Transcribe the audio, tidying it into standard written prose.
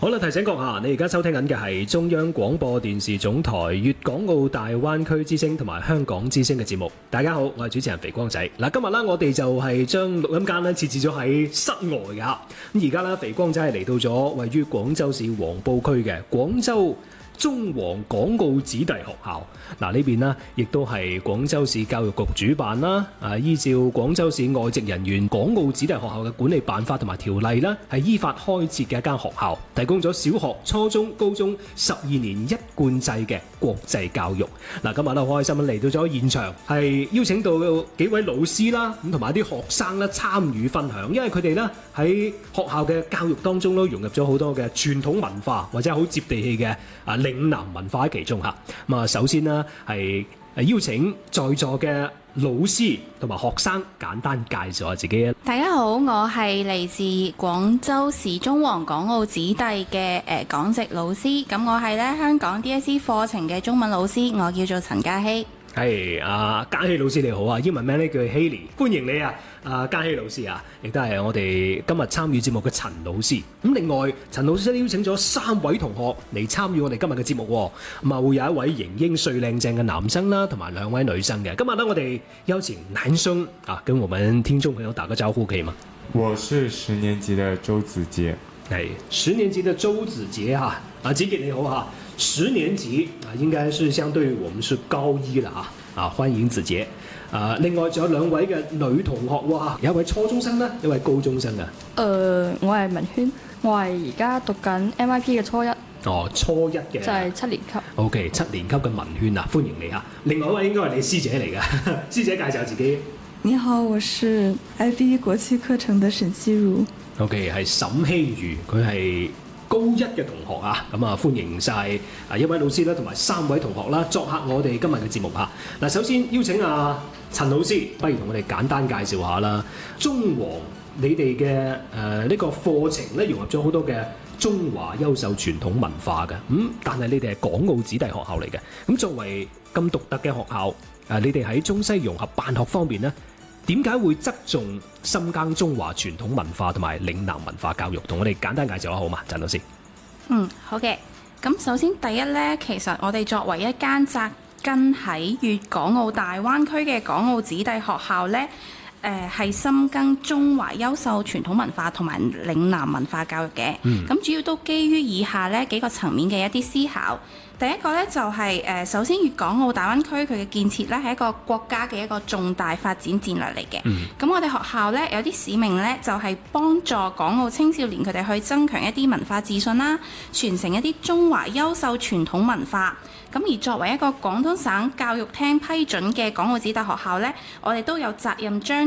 好啦，提醒閣下，你而家收聽緊嘅係中央廣播電視總台粵港澳大灣區之聲同埋香港之聲嘅節目。大家好，我係主持人肥光仔。嗱，今日咧我哋就係將錄音間咧設置咗喺室外嘅嚇。咁而家咧肥光仔係嚟到咗位於廣州市黃埔區嘅廣州中皇港澳子弟學校。嗱，呢邊呢亦都係廣州市教育局主辦啦。依照廣州市外籍人員港澳子弟學校嘅管理辦法同埋條例啦，係依法開設嘅一間學校，提供咗小學、初中、高中12年一貫制嘅國際教育。嗱，今日咧好開心嚟到咗現場，係邀請到幾位老師啦，咁同埋啲學生咧參與分享，因為佢哋咧喺學校嘅教育當中都融入咗好多嘅傳統文化或者好接地氣嘅嶺南文化喺其中嚇。咁啊，首先呢係邀請在座嘅老師同埋學生簡單介紹下自己。 大家好，我係嚟自廣州市中皇港澳子弟嘅港籍老師。咁我係咧香港 DSE 課程嘅中文老師，我叫做陳嘉希。 係嘉希老師你好啊，英文名呢叫 Haley， 歡迎你啊！嘉希老師啊，亦都係我哋今日參與節目嘅陳老師。咁另外，陳老師邀請咗3位同學嚟參與我哋今日嘅節目。咁啊，會有一位型英帥靚正嘅男生啦，同埋2位女生嘅。今日呢，我哋邀請男生跟我們聽眾朋友打個招呼，可以嗎？ 我是10年級的周子傑。 係10年級的周子傑哈。子傑你好哈。10年級應該是相對於我們是高一啦歡迎子傑。另外仲有2位嘅女同學喎，有一位初中生啦，一位高中生啊。 我係文軒，我係而家讀緊 MIP 嘅初一。 初一嘅就係7年級。 OK， 7年級嘅文軒啊，歡迎你嚇。另外一位應該係你師姐嚟㗎，師姐介紹自己。 你好，我是 IB 國際課程的沈希如。 OK， 係沈希如，佢係高一嘅同學啊，咁歡迎晒一位老師啦，同埋3位同學啦，作客我哋今日嘅節目嚇。嗱，首先邀請陳老師，不如同我哋簡單介紹下啦。中皇你哋嘅呢個課程咧，融合咗好多嘅中華優秀傳統文化嘅，但係你哋係港澳子弟學校嚟嘅，咁作為咁獨特嘅學校，你哋喺中西融合辦學方面呢，點解會側重深耕中華傳統文化同埋嶺南文化教育？同我哋簡單介紹下好嘛，陳老師。 好嘅。咁首先第一呢，其實我哋作為一間紮根喺粵港澳大灣區嘅港澳子弟學校呢，係深耕中華優秀傳統文化同埋嶺南文化教育嘅。咁主要都基於以下呢幾個層面嘅一啲思考。第一個呢，就係首先粵港澳大灣區佢嘅建設呢，係一個國家嘅一個重大發展戰略嚟嘅。咁我哋學校呢，有啲使命呢，就係幫助港澳青少年佢哋去增強一啲文化自信啦，傳承一啲中華優秀傳統文化。咁而作為一個廣東省教育廳批准嘅港澳子弟學校呢，我哋都有責任將